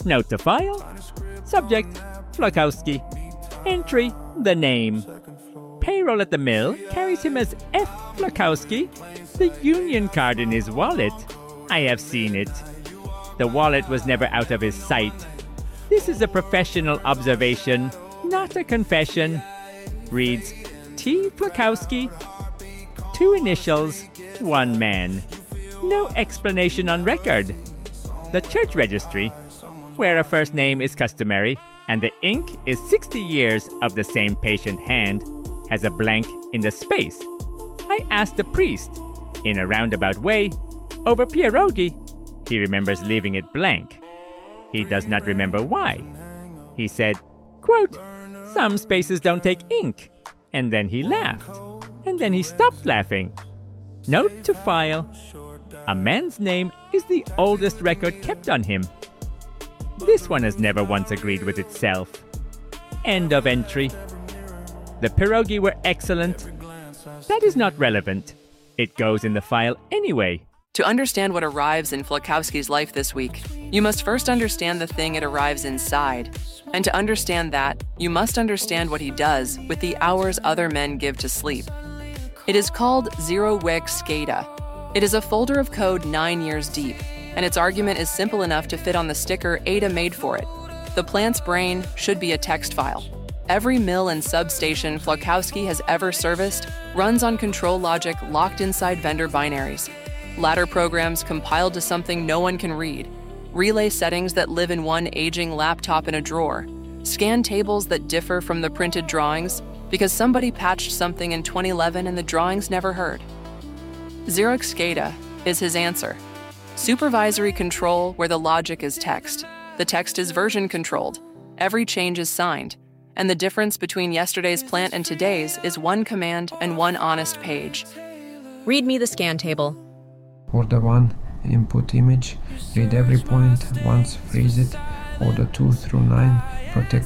Note to file. Subject, Flakowski. Entry, the name. Payroll at the mill carries him as F. Flakowski. The union card in his wallet. I have seen it. The wallet was never out of his sight. This is a professional observation, not a confession. Reads T. Flakowski. 2 initials, 1 man. No explanation on record. The church registry, where a first name is customary and the ink is 60 years of the same patient hand, has a blank in the space. I asked the priest, in a roundabout way, over pierogi. He remembers leaving it blank. He does not remember why. He said, quote, some spaces don't take ink. And then he laughed. And then he stopped laughing. Note to file. A man's name is the oldest record kept on him. This one has never once agreed with itself. End of entry. The pierogi were excellent. That is not relevant. It goes in the file anyway. To understand what arrives in Flakowski's life this week, you must first understand the thing it arrives inside. And to understand that, you must understand what he does with the hours other men give to sleep. It is called Zero-Weg SCADA. It is a folder of code 9 years deep, and its argument is simple enough to fit on the sticker Ada made for it. The plant's brain should be a text file. Every mill and substation Flakowski has ever serviced runs on control logic locked inside vendor binaries. Ladder programs compiled to something no one can read. Relay settings that live in one aging laptop in a drawer. Scan tables that differ from the printed drawings because somebody patched something in 2011 and the drawings never heard. Xerox SCADA is his answer. Supervisory control where the logic is text. The text is version controlled. Every change is signed. And the difference between yesterday's plant and today's is one command and one honest page. Read me the scan table. Order 1, input image, read every point, once freeze it. Order 2 through 9, protect